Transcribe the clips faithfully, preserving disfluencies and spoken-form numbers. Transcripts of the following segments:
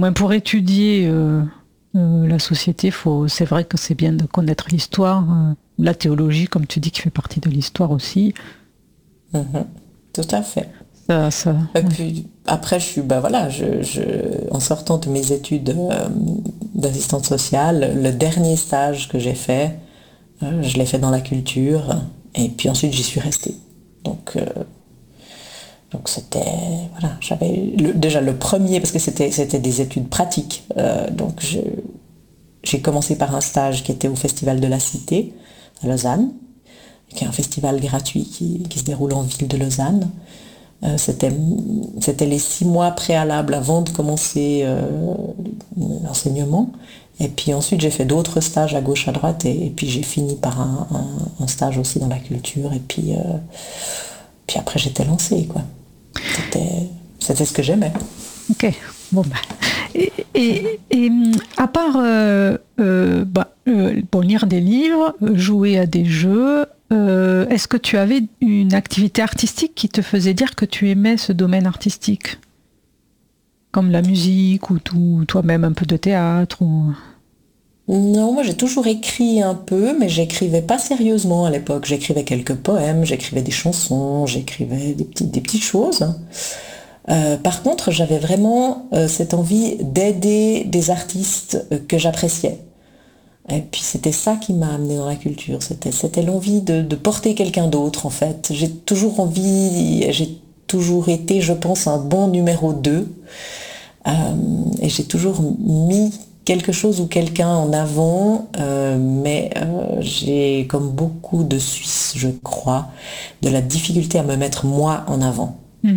Ouais, pour étudier euh, euh, la société, faut, c'est vrai que c'est bien de connaître l'histoire, euh, la théologie, comme tu dis, qui fait partie de l'histoire aussi. Mhm. Tout à fait. Ça, ça, Et ouais. puis après, je suis, bah voilà, je, je, en sortant de mes études euh, d'assistante sociale, le dernier stage que j'ai fait, euh, je l'ai fait dans la culture, et puis ensuite j'y suis restée. Donc, euh, donc c'était, voilà, j'avais le- déjà le premier, parce que c'était, c'était des études pratiques. Euh, donc je, j'ai commencé par un stage qui était au Festival de la Cité, à Lausanne, qui est un festival gratuit qui, qui se déroule en ville de Lausanne. Euh, c'était, c'était les six mois préalables avant de commencer euh, l'enseignement. Et puis ensuite, j'ai fait d'autres stages à gauche, à droite, et, et puis j'ai fini par un, un- un stage aussi dans la culture. Et puis, euh, puis après, j'étais lancée, quoi. C'était, c'était ce que j'aimais. Ok. Bon, bah. Et, et, et, hum, à part euh, euh, bah, euh, bon, lire des livres, euh, jouer à des jeux, euh, est-ce que tu avais une activité artistique qui te faisait dire que tu aimais ce domaine artistique? Comme la musique ou tout, toi-même un peu de théâtre ou... Non, moi j'ai toujours écrit un peu, mais j'écrivais pas sérieusement à l'époque. J'écrivais quelques poèmes, j'écrivais des chansons, j'écrivais des petites, des petites choses. Euh, par contre, j'avais vraiment euh, cette envie d'aider des artistes euh, que j'appréciais. Et puis c'était ça qui m'a amené dans la culture. C'était, c'était l'envie de, de porter quelqu'un d'autre en fait. J'ai toujours envie, j'ai toujours été, je pense, un bon numéro deux. Euh, et j'ai toujours mis quelque chose ou quelqu'un en avant, euh, mais euh, j'ai, comme beaucoup de Suisses, je crois, de la difficulté à me mettre moi en avant. Hmm.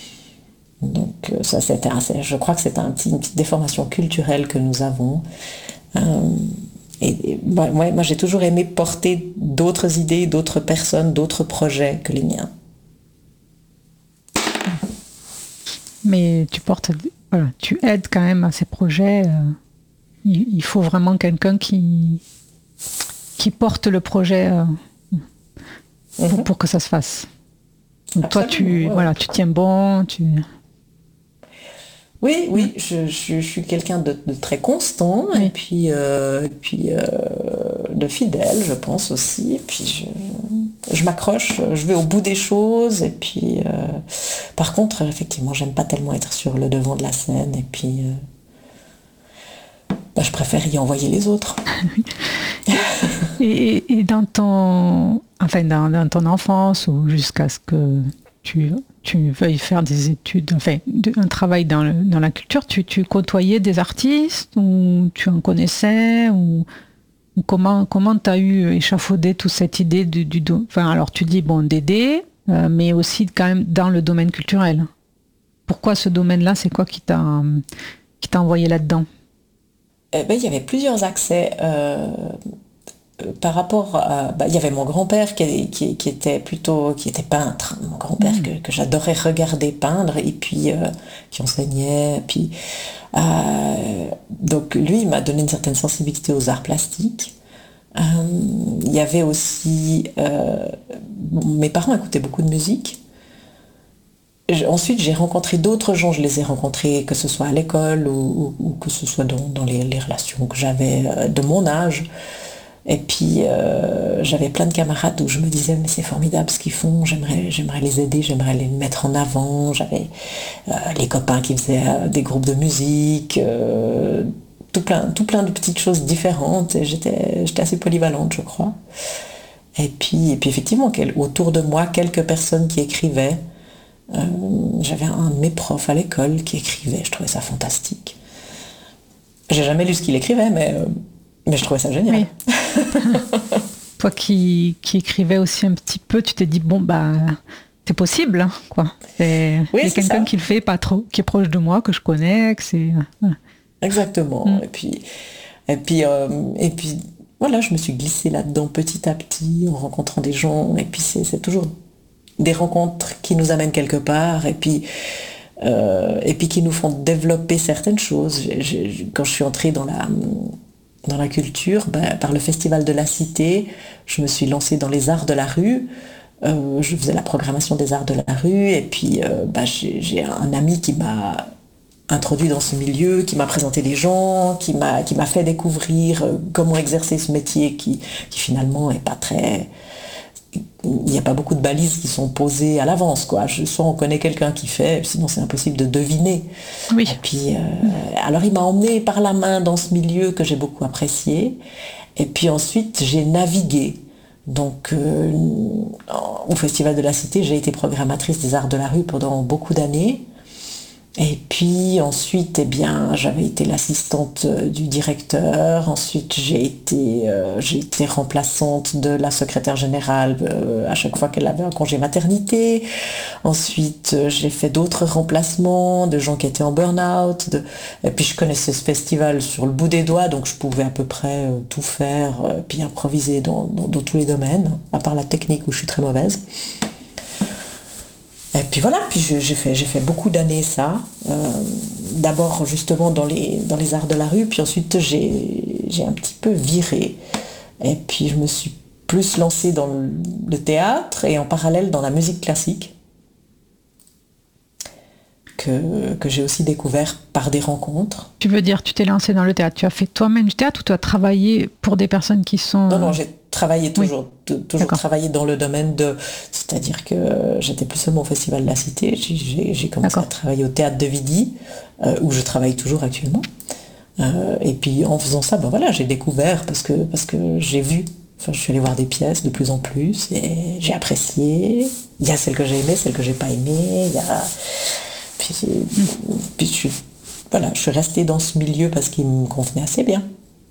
Donc euh, ça, c'était un- c'est- je crois que c'est un petit- une petite déformation culturelle que nous avons. Euh, et, et, ouais, ouais, moi, j'ai toujours aimé porter d'autres idées, d'autres personnes, d'autres projets que les miens. Mais tu portes, voilà, tu aides quand même à ces projets. euh, il, il faut vraiment quelqu'un qui, qui porte le projet euh, pour, Mhm. pour que ça se fasse. Donc toi, Absolument, tu, ouais, ouais. voilà, tu tiens bon, tu... Oui, Hmm. oui, je, je- je suis quelqu'un de, de très constant et Oui. puis, euh, et puis euh, de fidèle, je pense aussi. Et puis je, je m'accroche, je vais au bout des choses. Et puis, euh, par contre, effectivement, j'aime pas tellement être sur le devant de la scène. Et puis, euh, bah, je préfère y envoyer les autres. Et, et dans ton, enfin dans, dans ton enfance ou jusqu'à ce que tu, tu veuilles faire des études, enfin de- un travail dans, le- dans la culture, tu, tu côtoyais des artistes ou tu en connaissais ou, ou comment comment t'as eu échafaudé toute cette idée du, du do- enfin alors tu dis bon d'aider, euh, mais aussi quand même dans le domaine culturel. Pourquoi ce domaine-là? C'est quoi qui t'a qui t'a envoyé là-dedans? Eh ben, il y avait plusieurs accès. Euh, par rapport à, bah, il y avait mon grand-père qui, qui- qui était plutôt, qui était peintre, mon grand-père Hmm. que, que j'adorais regarder peindre et puis euh, qui enseignait, puis euh, donc lui il m'a donné une certaine sensibilité aux arts plastiques. Euh, il y avait aussi, euh, mes parents écoutaient beaucoup de musique. Je- ensuite j'ai rencontré d'autres gens, je les ai rencontrés que ce soit à l'école ou, ou- ou que ce soit dans, dans les, les relations que j'avais euh, de mon âge. Et puis euh, j'avais plein de camarades où je me disais mais c'est formidable ce qu'ils font, j'aimerais, j'aimerais les aider, j'aimerais les mettre en avant. J'avais euh, les copains qui faisaient euh, des groupes de musique, euh, tout plein, tout plein de petites choses différentes. Et j'étais, j'étais assez polyvalente, je crois. Et puis, et puis effectivement, quel- autour de moi, quelques personnes qui écrivaient. Euh, j'avais un de mes profs à l'école qui écrivait, je trouvais ça fantastique. J'ai jamais lu ce qu'il écrivait, mais, euh, mais je trouvais ça génial. Oui. Toi qui, qui écrivais aussi un petit peu, tu t'es dit, bon, bah, c'est possible, hein, quoi. C'est- Il Oui, y a c'est quelqu'un ça. qui le fait, pas trop, qui est proche de moi, que je connais, que c'est... Voilà. Exactement. Mm. Et puis, et puis, euh, et puis, voilà, je me suis glissée là-dedans petit à petit en rencontrant des gens. Et puis, c'est, c'est toujours des rencontres qui nous amènent quelque part et puis, euh, et puis qui nous font développer certaines choses. J'ai- j'ai- quand je suis entrée dans la, dans la culture, ben, par le Festival de la Cité, je me suis lancée dans les arts de la rue. Euh, je faisais la programmation des arts de la rue et puis euh, ben, j'ai, j'ai un ami qui m'a introduit dans ce milieu, qui m'a présenté les gens, qui m'a, qui m'a fait découvrir euh, comment exercer ce métier qui, qui finalement est pas très... Il n'y a pas beaucoup de balises qui sont posées à l'avance, quoi. Je, soit on connaît quelqu'un qui fait, sinon c'est impossible de deviner. Oui. Et puis, euh, alors il m'a emmené par la main dans ce milieu que j'ai beaucoup apprécié. Et puis ensuite, j'ai navigué. Donc, euh, au Festival de la Cité, j'ai été programmatrice des Arts de la Rue pendant beaucoup d'années. Et puis ensuite, eh bien, j'avais été l'assistante du directeur. Ensuite, j'ai été, euh, j'ai été remplaçante de la secrétaire générale euh, à chaque fois qu'elle avait un congé maternité. Ensuite, euh, j'ai fait d'autres remplacements de gens qui étaient en burn-out. De... Et puis, je connaissais ce festival sur le bout des doigts, donc je pouvais à peu près euh, tout faire, euh, puis improviser dans, dans, dans tous les domaines, à part la technique où je suis très mauvaise. Et puis voilà, puis je, j'ai, fait, j'ai fait beaucoup d'années ça. Euh, d'abord justement dans les, dans les arts de la rue, puis ensuite j'ai, j'ai un petit peu viré. Et puis je me suis plus lancée dans le, le théâtre et en parallèle dans la musique classique, que, que j'ai aussi découvert par des rencontres. Tu veux dire, tu t'es lancée dans le théâtre, tu as fait toi-même du théâtre ou tu as travaillé pour des personnes qui sont... Non, non, j'ai travaillé toujours, oui. t- toujours travaillé dans le domaine de... C'est-à-dire que j'étais plus seulement au Festival de la Cité, j'ai, j'ai, j'ai commencé D'accord. à travailler au Théâtre de Vidy, euh, où je travaille toujours actuellement. Euh, et puis en faisant ça, ben voilà, j'ai découvert, parce que, parce que j'ai vu, enfin je suis allée voir des pièces de plus en plus, et j'ai apprécié. Il y a celles que j'ai aimées, celles que j'ai pas aimées, il y a... Puis, puis je, suis, voilà, je suis restée dans ce milieu parce qu'il me convenait assez bien.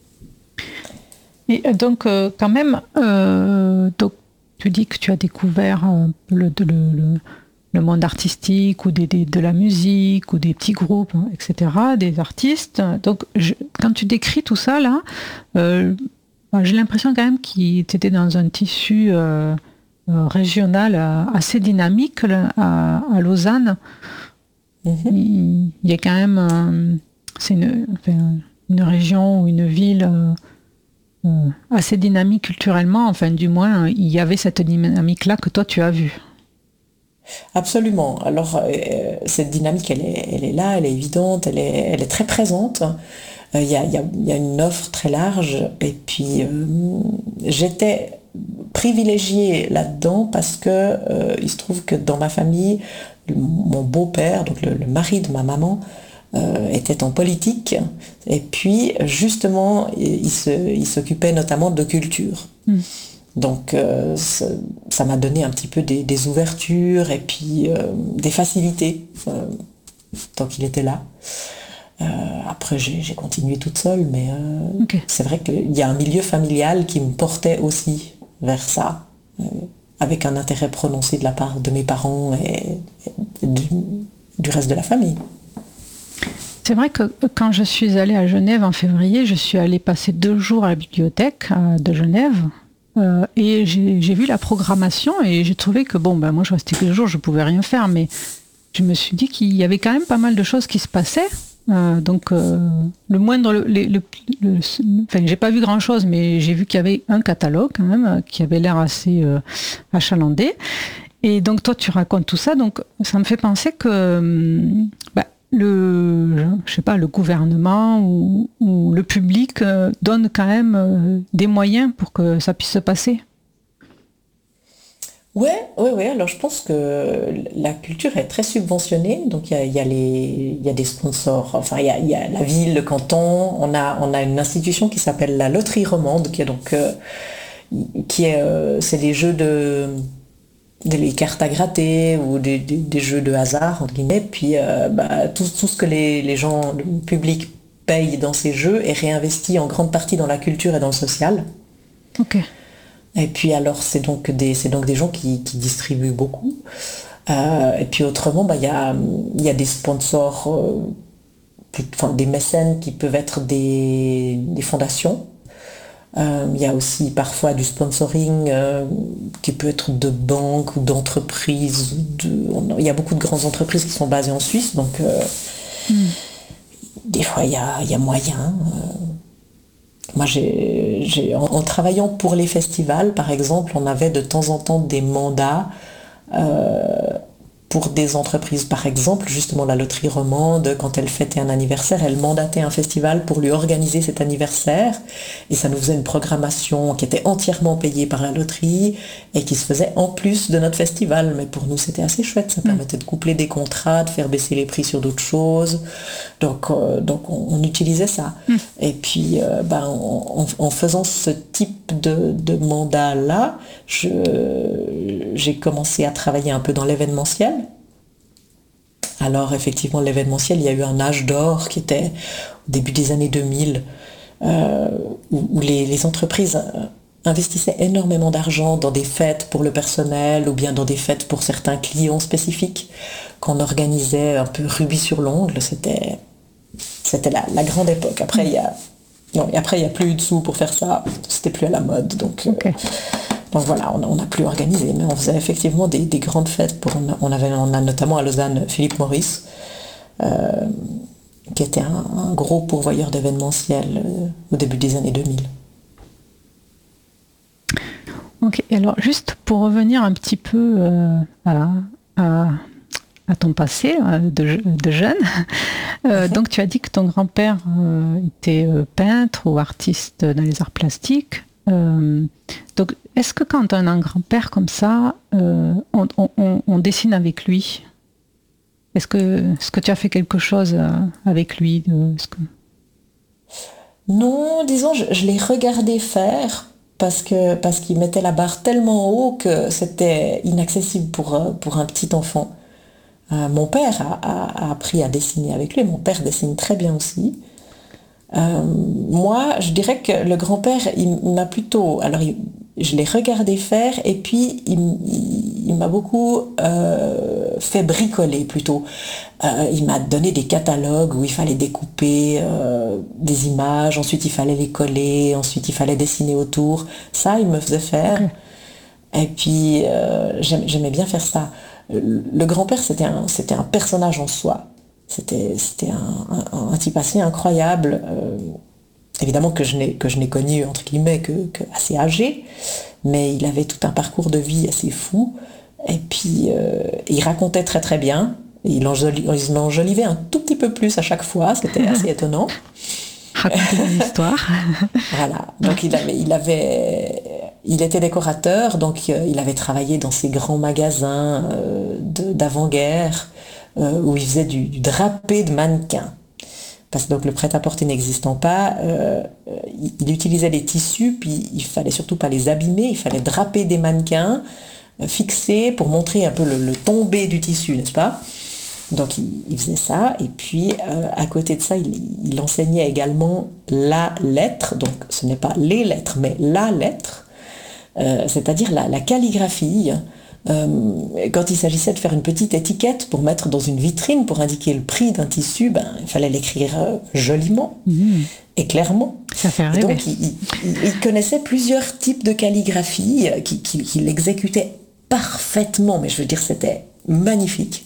Et donc, euh, quand même, euh, donc, tu dis que tu as découvert euh, le, le, le, le monde artistique ou des, des, de la musique ou des petits groupes, hein, et cetera, des artistes. Donc, je, quand tu décris tout ça, là, euh, j'ai l'impression quand même que tu étais dans un tissu euh, euh, régional euh, assez dynamique là, à, à Lausanne. Mm-hmm. Il, il y a quand même... Euh, c'est une, enfin, une région ou une ville... Euh, Euh, assez dynamique culturellement, enfin du moins il y avait cette dynamique-là que toi tu as vue. Absolument. Alors euh, cette dynamique elle est, elle est là, elle est évidente, elle est, elle est très présente. Il euh, y, a, y, a, y a une offre très large et puis euh, j'étais privilégiée là-dedans parce que euh, il se trouve que dans ma famille, mon beau-père, donc le, le mari de ma maman, Euh, était en politique et puis justement il, se, il s'occupait notamment de culture. Mm. Donc euh, ça, ça m'a donné un petit peu des, des ouvertures et puis euh, des facilités euh, tant qu'il était là. Euh, après j'ai, j'ai continué toute seule mais euh, okay. C'est vrai qu'il y a un milieu familial qui me portait aussi vers ça euh, avec un intérêt prononcé de la part de mes parents et, et du, du reste de la famille. C'est vrai que quand je suis allée à Genève en février, je suis allée passer deux jours à la bibliothèque de Genève euh, et j'ai, j'ai vu la programmation et j'ai trouvé que bon, ben moi je restais que deux jours, je pouvais rien faire, mais je me suis dit qu'il y avait quand même pas mal de choses qui se passaient. Euh, donc euh, le moindre, le, le, le, le, enfin j'ai pas vu grand chose, mais j'ai vu qu'il y avait un catalogue quand même qui avait l'air assez euh, achalandé. Et donc toi tu racontes tout ça, donc ça me fait penser que bah, le, je sais pas, le gouvernement ou, ou le public euh, donne quand même euh, des moyens pour que ça puisse se passer. Oui, oui, oui. Alors je pense que la culture est très subventionnée, donc il y a, y a les, il y a des sponsors. Enfin, il y a, y a la ville, le canton. On a, on a une institution qui s'appelle la Loterie Romande, qui est donc, euh, qui est, euh, c'est des jeux de des cartes à gratter ou des, des, des jeux de hasard entre guillemets, puis euh, bah, tout, tout ce que les, les gens, le public paye dans ces jeux est réinvesti en grande partie dans la culture et dans le social. Ok. Et puis alors c'est donc des, c'est donc des gens qui, qui distribuent beaucoup. Euh, et puis autrement, bah, y a, y a des sponsors, euh, plus, enfin, des mécènes qui peuvent être des, des fondations. Il euh, y a aussi parfois du sponsoring euh, qui peut être de banques ou d'entreprises. Il y a beaucoup de grandes entreprises qui sont basées en Suisse, donc euh, mm. des fois il y a, y a moyen. Euh, moi, j'ai, j'ai, en, en travaillant pour les festivals, par exemple, on avait de temps en temps des mandats euh, pour des entreprises. Par exemple, justement, la Loterie Romande, quand elle fêtait un anniversaire, elle mandatait un festival pour lui organiser cet anniversaire. Et ça nous faisait une programmation qui était entièrement payée par la loterie et qui se faisait en plus de notre festival. Mais pour nous, c'était assez chouette. Ça permettait de coupler des contrats, de faire baisser les prix sur d'autres choses. Donc, euh, donc on, on utilisait ça. Mm. Et puis, euh, ben, en, en faisant ce type de, de mandat-là, je, j'ai commencé à travailler un peu dans l'événementiel. Alors effectivement, l'événementiel, il y a eu un âge d'or qui était au début des années deux mille, euh, où, où les, les entreprises investissaient énormément d'argent dans des fêtes pour le personnel ou bien dans des fêtes pour certains clients spécifiques qu'on organisait un peu rubis sur l'ongle. C'était, c'était la, la grande époque. Après, il y a, non, et après, il n'y a plus eu de sous pour faire ça. C'était plus à la mode. Donc, okay. euh, Donc voilà, on n'a plus organisé, mais on faisait effectivement des, des grandes fêtes. Pour, on, avait, on a notamment à Lausanne Philippe Maurice, euh, qui était un, un gros pourvoyeur d'événementiel euh, au début des années deux mille. Ok, alors juste pour revenir un petit peu euh, à, à, à ton passé de, de jeune, euh, mm-hmm. donc tu as dit que ton grand-père euh, était peintre ou artiste dans les arts plastiques. Euh, donc, est-ce que quand on a un grand-père comme ça, euh, on, on, on dessine avec lui? Est-ce que, est-ce que tu as fait quelque chose avec lui de, est-ce que... Non, disons, je, je l'ai regardé faire parce, que, parce qu'il mettait la barre tellement haut que c'était inaccessible pour, pour un petit enfant. Euh, mon père a, a, a appris à dessiner avec lui, mon père dessine très bien aussi. Euh, moi, je dirais que le grand-père, il m'a plutôt... Alors, il, je l'ai regardé faire et puis il, il, il m'a beaucoup euh, fait bricoler plutôt. Euh, il m'a donné des catalogues où il fallait découper euh, des images, ensuite il fallait les coller, ensuite il fallait dessiner autour. Ça, il me faisait faire. Okay. Et puis, euh, j'aimais bien faire ça. Le grand-père, c'était un, c'était un personnage en soi. C'était, c'était un, un, un type assez incroyable, euh, évidemment que je n'ai, que je n'ai connu, entre guillemets, que, que assez âgé, mais il avait tout un parcours de vie assez fou, et puis euh, il racontait très très bien, il, enjoli, il enjolivait un tout petit peu plus à chaque fois, c'était assez étonnant. Raconter des histoires. Voilà, donc il avait, il avait, il était décorateur, donc euh, il avait travaillé dans ces grands magasins euh, de, d'avant-guerre, Euh, où il faisait du, du drapé de mannequins. Parce que donc, le prêt-à-porter n'existant pas, euh, il, il utilisait les tissus, puis il fallait surtout pas les abîmer, il fallait draper des mannequins, euh, fixés pour montrer un peu le, le tombé du tissu, n'est-ce pas? Donc il, il faisait ça, et puis euh, à côté de ça, il, il enseignait également la lettre, donc ce n'est pas les lettres, mais la lettre, euh, c'est-à-dire la, la calligraphie. Euh, quand il s'agissait de faire une petite étiquette pour mettre dans une vitrine pour indiquer le prix d'un tissu, ben, il fallait l'écrire euh, joliment mmh. et clairement. Ça fait rêver. Et donc il, il, il connaissait plusieurs types de calligraphie euh, qu'il qui, qui exécutait parfaitement, mais je veux dire c'était magnifique.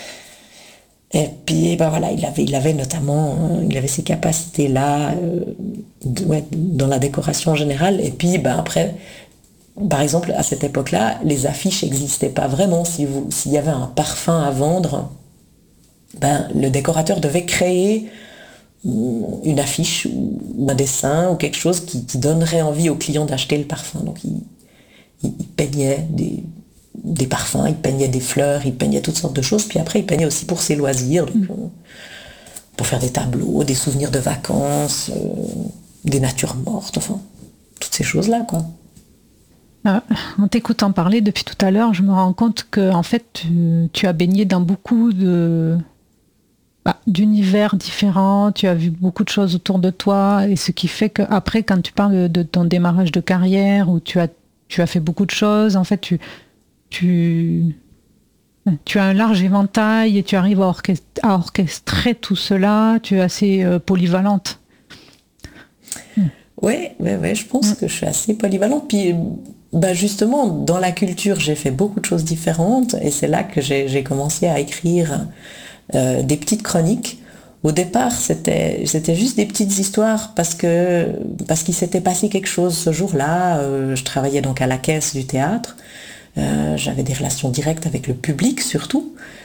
Et puis ben voilà, il avait, il avait notamment, hein, il avait ces capacités-là euh, de, ouais, dans la décoration générale. Et puis ben après. Par exemple, à cette époque-là, les affiches n'existaient pas vraiment. Si vous, s'il y avait un parfum à vendre, ben, le décorateur devait créer une affiche ou un dessin ou quelque chose qui, qui donnerait envie au client d'acheter le parfum. Donc il, il, il peignait des, des parfums, il peignait des fleurs, il peignait toutes sortes de choses. Puis après, il peignait aussi pour ses loisirs, donc, mmh. pour faire des tableaux, des souvenirs de vacances, euh, des natures mortes, enfin, toutes ces choses-là, quoi. En t'écoutant parler depuis tout à l'heure, je me rends compte que en fait, tu, tu as baigné dans beaucoup de, bah, d'univers différents, tu as vu beaucoup de choses autour de toi, et ce qui fait qu'après, quand tu parles de, de ton démarrage de carrière, où tu as, tu as fait beaucoup de choses, en fait, tu, tu, tu as un large éventail et tu arrives à, orchest- à orchestrer tout cela, tu es assez euh, polyvalente. Oui, ouais, ouais, je pense mmh. que je suis assez polyvalente, puis... Bah justement, dans la culture, j'ai fait beaucoup de choses différentes et c'est là que j'ai, j'ai commencé à écrire euh, des petites chroniques. Au départ, c'était, c'était juste des petites histoires parce que parce qu'il s'était passé quelque chose ce jour-là. Euh, je travaillais donc à la caisse du théâtre. Euh, j'avais des relations directes avec le public surtout.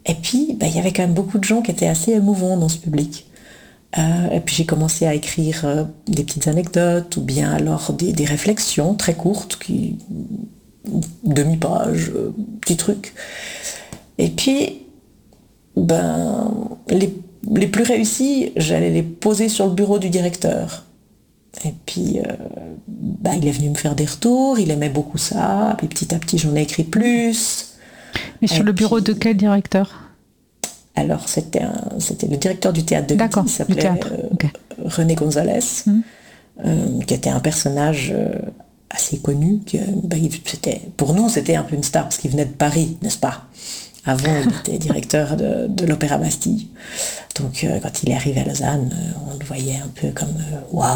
Et puis, bah, il y avait quand même beaucoup de gens qui étaient assez émouvants dans ce public. Euh, et puis j'ai commencé à écrire euh, des petites anecdotes ou bien alors des, des réflexions très courtes, qui, demi-page, euh, petits trucs. Et puis, ben, les, les plus réussis, j'allais les poser sur le bureau du directeur. Et puis, euh, ben, il est venu me faire des retours, il aimait beaucoup ça. Puis petit à petit, j'en ai écrit plus. Mais sur Et le bureau puis, de quel directeur? Alors, c'était, un, c'était le directeur du théâtre de Lydie, D'accord, il s'appelait euh, okay. René Gonzalez, mmh. euh, qui était un personnage euh, assez connu. Que, bah, il, c'était, pour nous, c'était un peu une star, parce qu'il venait de Paris, n'est-ce pas? Avant, il était directeur de, de l'Opéra Bastille. Donc, euh, quand il est arrivé à Lausanne, euh, on le voyait un peu comme euh, « waouh !»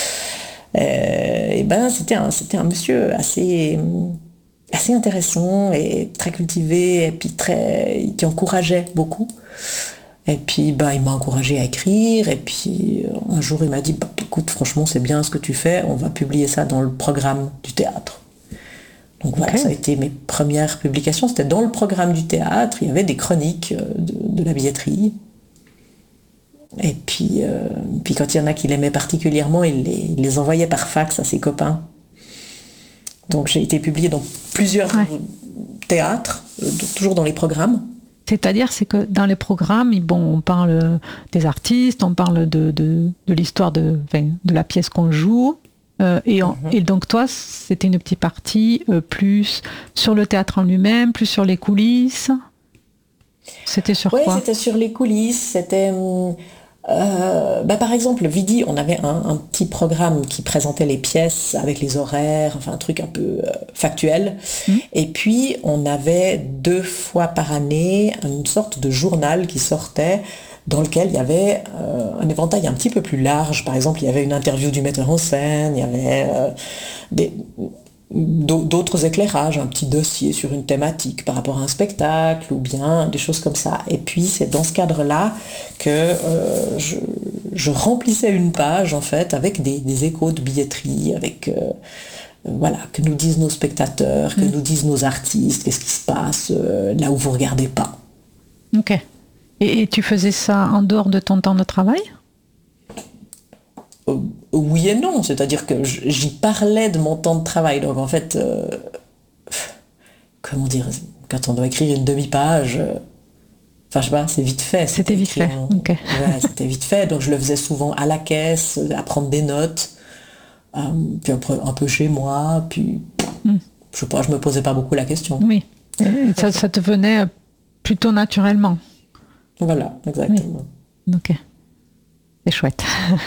Et ben, c'était un, c'était un monsieur assez... assez intéressant et très cultivé et puis très qui encourageait beaucoup. Et puis bah il m'a encouragé à écrire et puis un jour il m'a dit bah, écoute franchement c'est bien ce que tu fais, on va publier ça dans le programme du théâtre. Donc voilà, okay. Ça a été mes premières publications, c'était dans le programme du théâtre, il y avait des chroniques de, de la billetterie. Et puis, euh, puis quand il y en a qui l'aimaient particulièrement, il les, il les envoyait par fax à ses copains. Donc j'ai été publiée dans plusieurs ouais. théâtres, euh, toujours dans les programmes. C'est-à-dire, c'est que dans les programmes, bon, on parle des artistes, on parle de, de, de l'histoire de, enfin, de la pièce qu'on joue. Euh, et, on, mm-hmm. et donc toi, c'était une petite partie euh, plus sur le théâtre en lui-même, plus sur les coulisses. C'était sur ouais, quoi? Oui, c'était sur les coulisses. C'était... Hum... Euh, bah par exemple, Vidi, on avait un, un petit programme qui présentait les pièces avec les horaires, enfin un truc un peu euh, factuel. Mmh. Et puis, on avait deux fois par année une sorte de journal qui sortait dans lequel il y avait euh, un éventail un petit peu plus large. Par exemple, il y avait une interview du metteur en scène, il y avait euh, des... d'autres éclairages, un petit dossier sur une thématique par rapport à un spectacle ou bien des choses comme ça. Et puis c'est dans ce cadre-là que euh, je, je remplissais une page en fait avec des, des échos de billetterie, avec euh, voilà, que nous disent nos spectateurs, que mmh. nous disent nos artistes, qu'est-ce qui se passe euh, là où vous regardez pas. Ok. Et, et tu faisais ça en dehors de ton temps de travail ? Euh, oui et non, c'est-à-dire que j'y parlais de mon temps de travail. Donc en fait, euh, comment dire, quand on doit écrire une demi-page, euh, enfin je sais pas, c'est vite fait. C'était vite fait. Un, okay. ouais, c'était vite fait. Donc je le faisais souvent à la caisse, à prendre des notes, euh, puis après un peu chez moi, puis mm. je sais pas, je me posais pas beaucoup la question. Oui, et ça, ça te venait plutôt naturellement. Voilà, exactement. Oui. Ok. C'est chouette.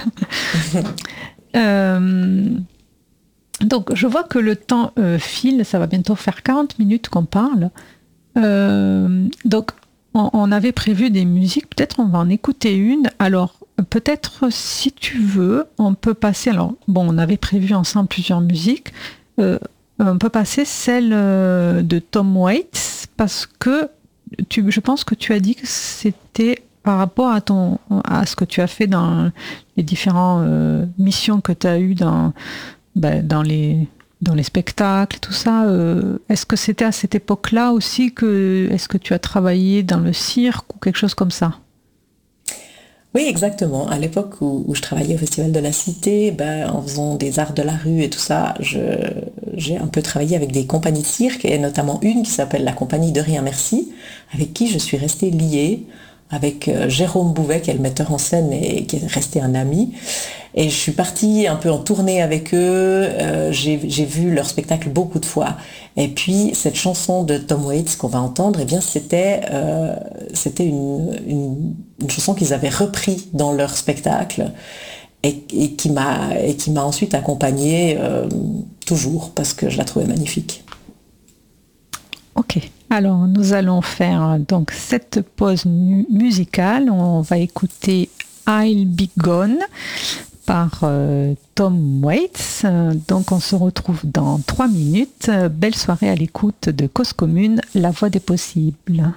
euh, donc, je vois que le temps euh, file, ça va bientôt faire quarante minutes qu'on parle. Euh, donc, on, on avait prévu des musiques, peut-être on va en écouter une. Alors, peut-être si tu veux, on peut passer... Alors, bon, on avait prévu ensemble plusieurs musiques. Euh, on peut passer celle euh, de Tom Waits, parce que tu, je pense que tu as dit que c'était... par rapport à, ton, à ce que tu as fait dans les différentes euh, missions que tu as eues dans, ben, dans, les, dans les spectacles, tout ça, euh, est-ce que c'était à cette époque-là aussi que, est-ce que tu as travaillé dans le cirque ou quelque chose comme ça ? Oui, exactement. À l'époque où, où je travaillais au Festival de la Cité, ben, en faisant des arts de la rue et tout ça, je, j'ai un peu travaillé avec des compagnies de cirque, et notamment une qui s'appelle la Compagnie de Rien Merci, avec qui je suis restée liée, avec euh, Jérôme Bouvet, qui est le metteur en scène et qui est resté un ami. Et je suis partie un peu en tournée avec eux, euh, j'ai, j'ai vu leur spectacle beaucoup de fois. Et puis, cette chanson de Tom Waits qu'on va entendre, eh bien, c'était, euh, c'était une, une, une chanson qu'ils avaient repris dans leur spectacle et, et, qui, m'a, et qui m'a ensuite accompagnée euh, toujours, parce que je la trouvais magnifique. Ok. Alors, nous allons faire donc cette pause nu- musicale. On va écouter I'll Be Gone par euh, Tom Waits. Donc, on se retrouve dans trois minutes. Belle soirée à l'écoute de Cause Commune, la voix des possibles.